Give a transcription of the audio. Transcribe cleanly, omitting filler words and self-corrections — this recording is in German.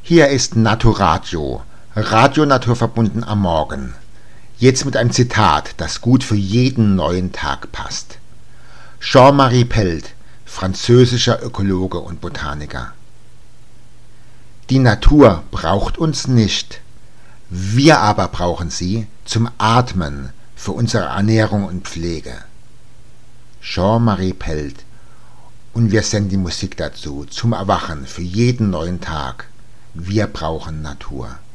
Hier ist Naturatio, Radio naturverbunden am Morgen. Jetzt mit einem Zitat, das gut für jeden neuen Tag passt. Jean-Marie Pelt, französischer Ökologe und Botaniker. Die Natur braucht uns nicht. Wir aber brauchen sie zum Atmen, für unsere Ernährung und Pflege. Jean-Marie Pelt. Und wir senden die Musik dazu, zum Erwachen, für jeden neuen Tag. Wir brauchen Natur.